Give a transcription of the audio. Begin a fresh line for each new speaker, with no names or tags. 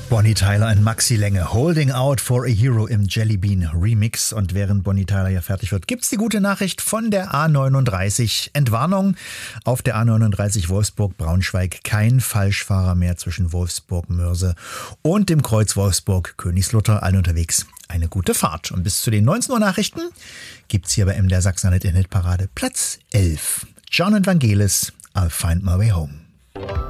Bonnie Tyler und Maxi Länge, Holding Out for a Hero im Jellybean Remix. Und während Bonnie Tyler ja fertig wird, gibt's die gute Nachricht von der A39. Entwarnung: auf der A39 Wolfsburg-Braunschweig kein Falschfahrer mehr zwischen Wolfsburg-Mörse und dem Kreuz Wolfsburg-Königslutter. Allen unterwegs eine gute Fahrt. Und bis zu den 19 Uhr Nachrichten gibt's hier bei MDR Sachsen-Anhalt in Hitparade Platz 11. John und Vangelis, I'll Find My Way Home.